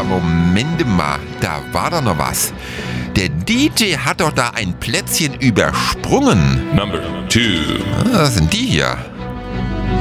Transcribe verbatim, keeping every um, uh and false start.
Aber Moment mal, da war doch noch was. Der D J hat doch da ein Plätzchen übersprungen. Number two. Was sind die hier?